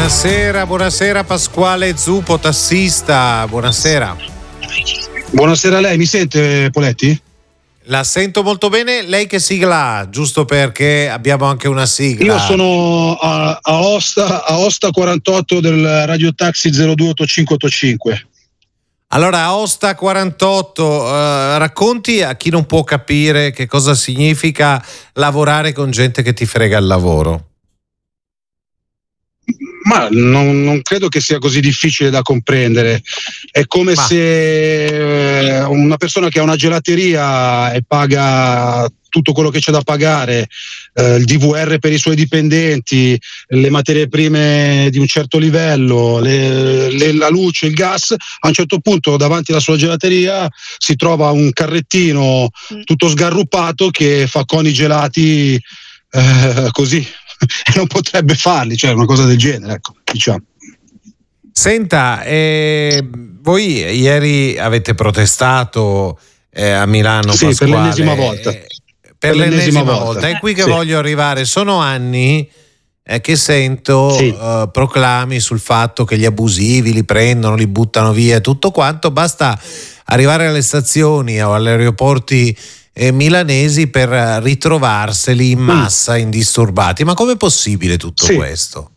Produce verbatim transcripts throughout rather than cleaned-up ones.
Buonasera, buonasera Pasquale Zupo, tassista, buonasera. Buonasera a lei, mi sente Poletti? La sento molto bene, lei che sigla ha? Giusto perché abbiamo anche una sigla. Io sono a, a Osta, a Osta quarantotto del Radio Taxi zero due otto cinque otto cinque. Allora, Osta quarantotto, eh, racconti a chi non può capire che cosa significa lavorare con gente che ti frega il lavoro. Ma non, non credo che sia così difficile da comprendere. È come Ma. se una persona che ha una gelateria e paga tutto quello che c'è da pagare, eh, il D V R per i suoi dipendenti, le materie prime di un certo livello, le, le, la luce, il gas, a un certo punto davanti alla sua gelateria si trova un carrettino tutto sgarruppato che fa coni gelati eh, così. E non potrebbe farli, cioè una cosa del genere, ecco, diciamo. Senta, eh, voi ieri avete protestato eh, a Milano, sì, Pasquale, per l'ennesima volta. Eh, per, per l'ennesima, l'ennesima volta. volta. È qui che sì. voglio arrivare. Sono anni eh, che sento sì. uh, proclami sul fatto che gli abusivi li prendono, li buttano via e tutto quanto. Basta arrivare alle stazioni o agli aeroporti Eh, milanesi per ritrovarseli in massa mm. indisturbati. Ma com'è possibile tutto sì. questo?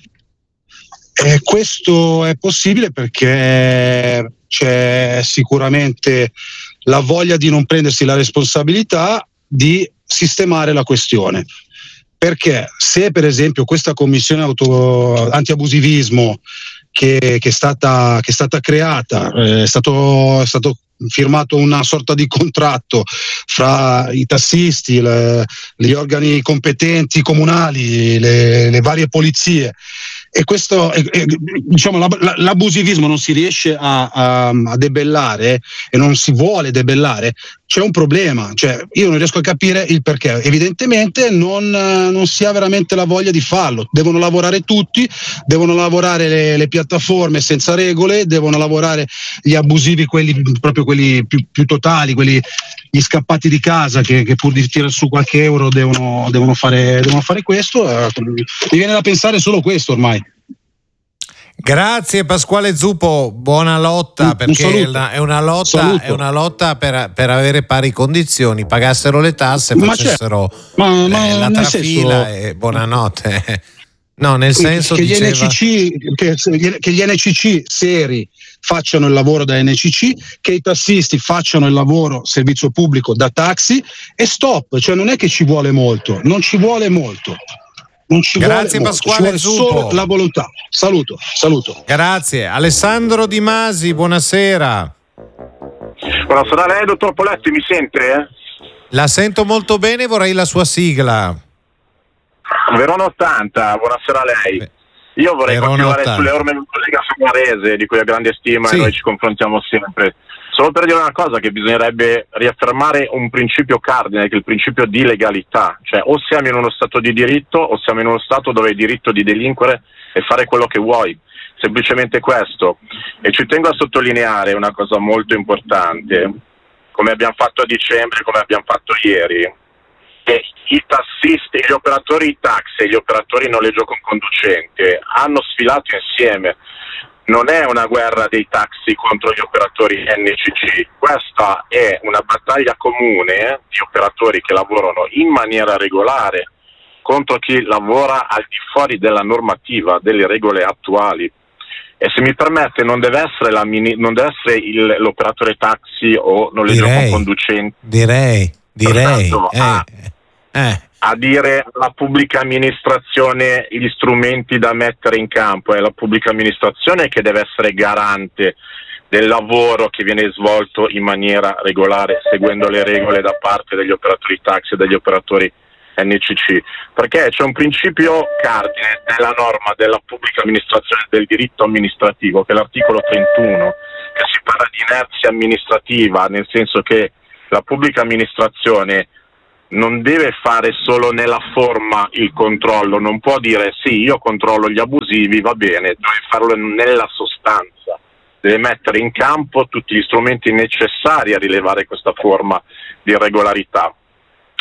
Eh, questo è possibile perché c'è sicuramente la voglia di non prendersi la responsabilità di sistemare la questione. Perché se per esempio questa commissione auto, antiabusivismo che, che, è stata, che è stata creata, eh, è stato, è stato firmato una sorta di contratto fra i tassisti, le, gli organi competenti comunali, le, le varie polizie, e questo eh, eh, diciamo l'abusivismo non si riesce a, a, a debellare e non si vuole debellare, c'è un problema, cioè io non riesco a capire il perché. Evidentemente non, non si ha veramente la voglia di farlo, devono lavorare tutti, devono lavorare le, le piattaforme senza regole, devono lavorare gli abusivi, quelli proprio quelli più, più totali, quelli gli scappati di casa che, che pur di tirare su qualche euro devono, devono, fare, devono fare questo. Eh, mi viene da pensare solo questo ormai. Grazie Pasquale Zupo, buona lotta, un, perché un è una, è una lotta, è una lotta per, per avere pari condizioni, pagassero le tasse, facessero ma ma, eh, ma la trafila senso, e buonanotte. No, nel senso che gli, diceva... N C C, che, che gli N C C seri facciano il lavoro da N C C, che i tassisti facciano il lavoro servizio pubblico da taxi e stop, cioè non è che ci vuole molto, non ci vuole molto. Non ci Grazie vuole Pasquale molto, ci vuole Zupo. Solo la volontà. Saluto, saluto. Grazie. Alessandro Di Masi, buonasera. Buonasera a lei, dottor Poletti, mi sente? Eh? La sento molto bene, vorrei la sua sigla. Verona ottanta, buonasera a lei. Io vorrei Verona continuare ottanta. sulle orme del collega Samarese, di cui ho grande stima sì. e noi ci confrontiamo sempre. Solo per dire una cosa, che bisognerebbe riaffermare un principio cardine, che è il principio di legalità. Cioè o siamo in uno stato di diritto o siamo in uno stato dove hai diritto di delinquere e fare quello che vuoi. Semplicemente questo. E ci tengo a sottolineare una cosa molto importante, come abbiamo fatto a dicembre, come abbiamo fatto ieri, che i tassisti, gli operatori taxi e gli operatori noleggio con conducente hanno sfilato insieme. Non è una guerra dei taxi contro gli operatori N C C, questa è una battaglia comune di operatori che lavorano in maniera regolare contro chi lavora al di fuori della normativa, delle regole attuali. E se mi permette, non deve essere, la mini, non deve essere il, l'operatore taxi o noleggio con conducente. Direi, direi. Eh, a, eh. a dire alla pubblica amministrazione gli strumenti da mettere in campo. È la pubblica amministrazione che deve essere garante del lavoro che viene svolto in maniera regolare, seguendo le regole da parte degli operatori taxi e degli operatori N C C, perché c'è un principio cardine nella norma della pubblica amministrazione del diritto amministrativo, che è l'articolo trentuno, che si parla di inerzia amministrativa, nel senso che la pubblica amministrazione non deve fare solo nella forma il controllo, non può dire sì, io controllo gli abusivi, va bene, deve farlo nella sostanza, deve mettere in campo tutti gli strumenti necessari a rilevare questa forma di irregolarità.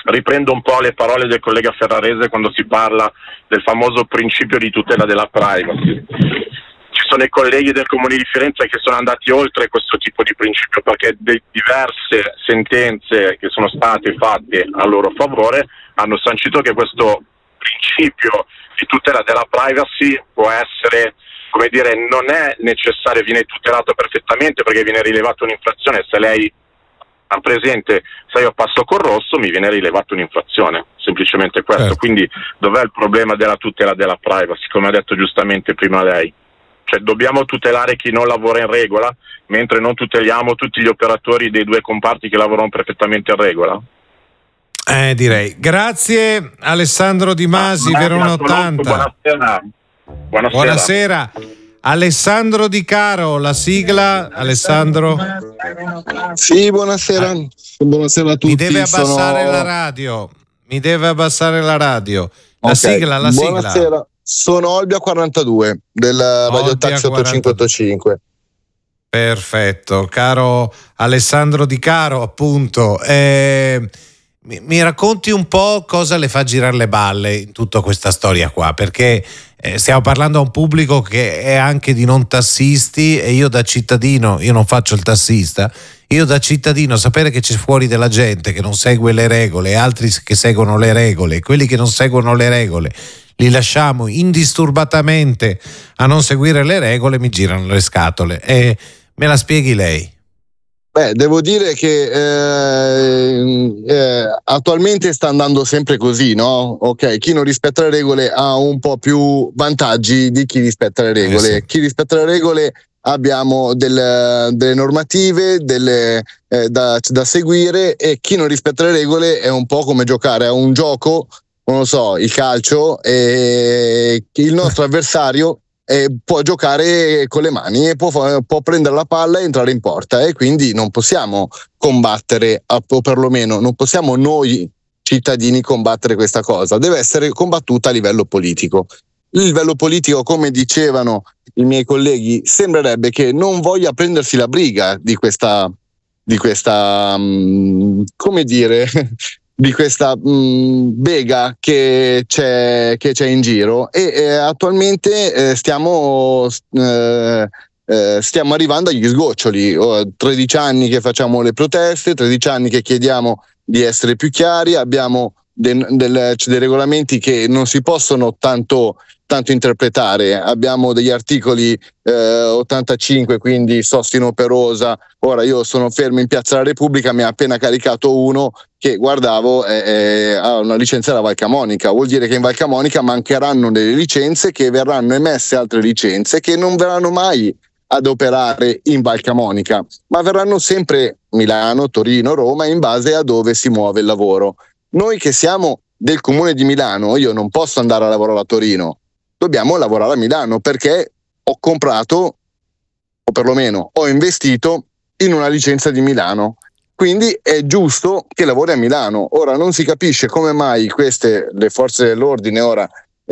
riprendo un po' le parole del collega Ferrarese quando si parla del famoso principio di tutela della privacy. Ci sono i colleghi del Comune di Firenze che sono andati oltre questo tipo di principio, perché de- diverse sentenze che sono state fatte a loro favore hanno sancito che questo principio di tutela della privacy può essere, come dire, non è necessario, viene tutelato perfettamente perché viene rilevata un'infrazione. Se lei ha presente, se io passo col rosso mi viene rilevata un'infrazione, semplicemente questo. Certo. Quindi dov'è il problema della tutela della privacy, come ha detto giustamente prima lei? Cioè dobbiamo tutelare chi non lavora in regola, mentre non tuteliamo tutti gli operatori dei due comparti che lavorano perfettamente in regola? Eh, direi. Grazie Alessandro Di Masi, ah, Verona ottanta. Buonasera. Buonasera. Buonasera. Alessandro Di Caro, la sigla. Alessandro. Sì, buonasera. Ah. Buonasera a tutti. Mi deve abbassare Sono... la radio. Mi deve abbassare la radio. La okay. sigla, la sigla. Buonasera. Sono Olbia quarantadue del Radio Taxi ottocentoottantacinque. Perfetto, caro Alessandro Di Caro, appunto. Eh, mi, mi racconti un po' cosa le fa girare le balle in tutta questa storia qua, perché eh, stiamo parlando a un pubblico che è anche di non tassisti, e io da cittadino, io non faccio il tassista, io da cittadino sapere che c'è fuori della gente che non segue le regole e altri che seguono le regole, quelli che non seguono le regole li lasciamo indisturbatamente a non seguire le regole, mi girano le scatole. E me la spieghi lei? Beh, devo dire che eh, eh, attualmente sta andando sempre così, no? Ok, chi non rispetta le regole ha un po' più vantaggi di chi rispetta le regole. Eh sì. Chi rispetta le regole abbiamo delle, delle normative delle, eh, da, da seguire, e chi non rispetta le regole è un po' come giocare a un gioco, non lo so, il calcio, e il nostro avversario eh, può giocare con le mani e può, può prendere la palla e entrare in porta, e quindi non possiamo combattere, o perlomeno non possiamo noi cittadini combattere questa cosa, deve essere combattuta a livello politico. Il livello politico, come dicevano i miei colleghi, sembrerebbe che non voglia prendersi la briga di questa, di questa, um, come dire, di questa mh, bega che c'è, che c'è in giro, e eh, attualmente eh, stiamo eh, eh, stiamo arrivando agli sgoccioli. Oh, tredici anni che facciamo le proteste, tredici anni che chiediamo di essere più chiari, abbiamo de- del, dei regolamenti che non si possono tanto tanto interpretare, abbiamo degli articoli eh, ottantacinque, quindi sosta inoperosa. Ora io sono fermo in Piazza della Repubblica, mi ha appena caricato uno che guardavo eh, eh, ha una licenza da Val Camonica, vuol dire che in Val Camonica mancheranno delle licenze, che verranno emesse altre licenze che non verranno mai ad operare in Val Camonica, ma verranno sempre Milano, Torino, Roma, in base a dove si muove il lavoro. Noi che siamo del Comune di Milano, io non posso andare a lavorare a Torino, dobbiamo lavorare a Milano, perché ho comprato, o perlomeno ho investito in una licenza di Milano, quindi è giusto che lavori a Milano. Ora non si capisce come mai queste, le forze dell'ordine, ora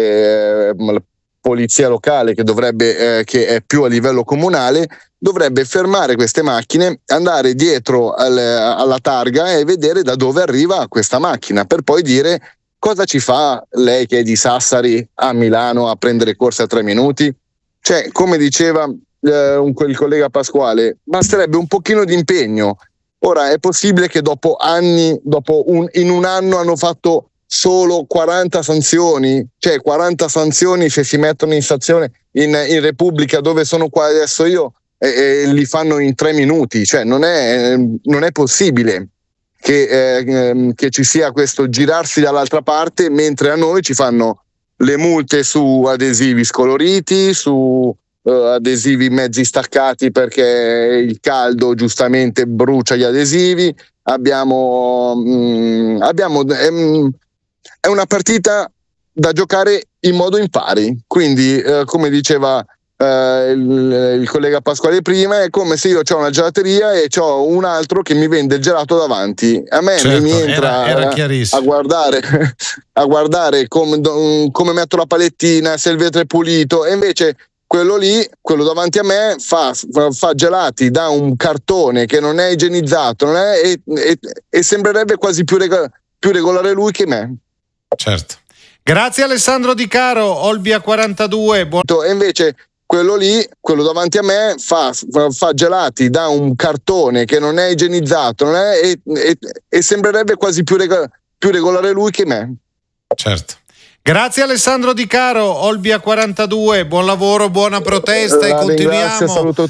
eh, la polizia locale, che dovrebbe eh, che è più a livello comunale, dovrebbe fermare queste macchine, andare dietro al, alla targa e vedere da dove arriva questa macchina, per poi dire: cosa ci fa lei che è di Sassari a Milano a prendere corse a tre minuti? Cioè, come diceva eh, un, il collega Pasquale, basterebbe un pochino di impegno. Ora, è possibile che dopo anni, dopo un, in un anno hanno fatto solo quaranta sanzioni? Cioè, quaranta sanzioni se si mettono in stazione in, in Repubblica, dove sono qua adesso io, e, e li fanno in tre minuti. Cioè, non è, non è possibile Che, eh, che ci sia questo girarsi dall'altra parte, mentre a noi ci fanno le multe su adesivi scoloriti, su uh, adesivi mezzi staccati perché il caldo giustamente brucia gli adesivi. Abbiamo, mh, abbiamo ehm, è una partita da giocare in modo impari, quindi uh, come diceva Uh, il, il collega Pasquale prima, è come se io ho una gelateria e ho un altro che mi vende il gelato davanti. A me certo, mi entra era, era a guardare a guardare come, come metto la palettina, se il vetro è pulito, e invece quello lì, quello davanti a me fa, fa gelati da un cartone che non è igienizzato, non è, e, e, e sembrerebbe quasi più regalo, più regolare lui che me. Certo. Grazie Alessandro Di Caro, Olbia quarantadue. Buon... E invece quello lì, quello davanti a me, fa, fa gelati da un cartone che non è igienizzato, non è, e, e, e sembrerebbe quasi più, rega, più regolare lui che me. Certo. Grazie Alessandro Di Caro, Olbia quarantadue. Buon lavoro, buona protesta. La e continuiamo.